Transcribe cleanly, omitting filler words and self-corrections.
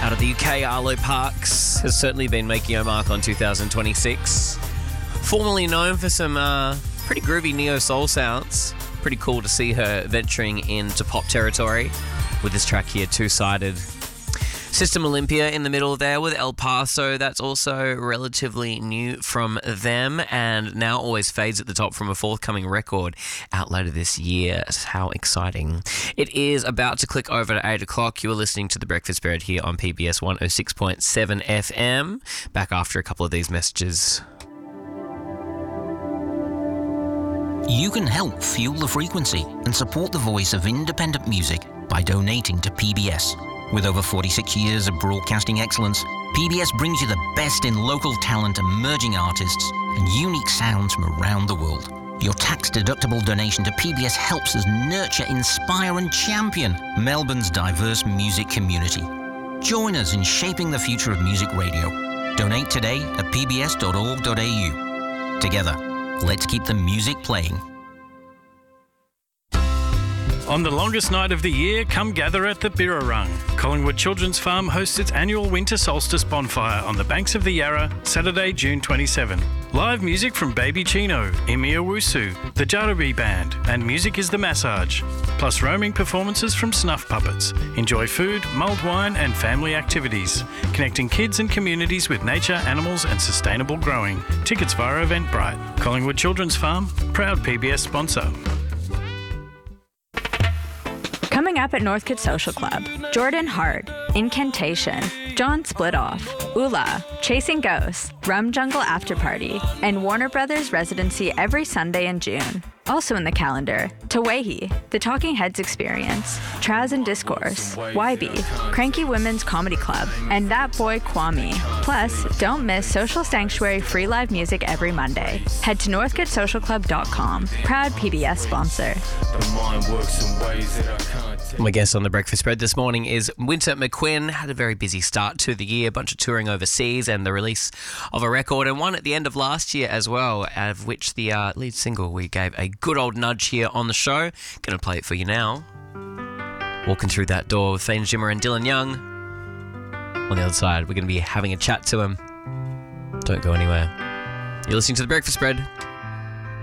Out of the UK, Arlo Parks has certainly been making a mark on 2026. Formerly known for some pretty groovy neo-soul sounds. Pretty cool to see her venturing into pop territory with this track here, Two-Sided. System Olympia in the middle there with El Paso. That's also relatively new from them and now always fades at the top from a forthcoming record out later this year. How exciting. It is about to click over to 8 o'clock. You are listening to The Breakfast Spread here on PBS 106.7 FM. Back after a couple of these messages. You can help fuel the frequency and support the voice of independent music by donating to PBS. With over 46 years of broadcasting excellence, PBS brings you the best in local talent, emerging artists, and unique sounds from around the world. Your tax-deductible donation to PBS helps us nurture, inspire, and champion Melbourne's diverse music community. Join us in shaping the future of music radio. Donate today at pbs.org.au. Together, let's keep the music playing. On the longest night of the year, come gather at the Birrarung. Collingwood Children's Farm hosts its annual winter solstice bonfire on the banks of the Yarra, Saturday, June 27. Live music from Baby Chino, Imi Owusu, the Jarabi Band, and Music is the Massage. Plus roaming performances from Snuff Puppets. Enjoy food, mulled wine and family activities. Connecting kids and communities with nature, animals and sustainable growing. Tickets via Eventbrite. Collingwood Children's Farm, proud PBS sponsor. Coming up at Northcote Social Club, Jordan Hart, Incantation, John Splitoff, Ula, Chasing Ghosts, Rum Jungle After Party, and Warner Brothers residency every Sunday in June. Also in the calendar, Tawehi, The Talking Heads Experience, Traz and Discourse, YB, Cranky Women's Comedy Club, and That Boy Kwame. Plus, don't miss Social Sanctuary free live music every Monday. Head to northcotesocialclub.com. Proud PBS sponsor. My guest on The Breakfast Spread this morning is Winter McQuinn. Had a very busy start to the year, a bunch of touring overseas and the release of a record, and one at the end of last year as well, out of which the lead single we gave a good old nudge here on the show. Gonna play it for you now. Walking through that door with Thane Jimmer and Dylan Young. On the other side, we're going to be having a chat to him. Don't go anywhere. You're listening to The Breakfast Spread.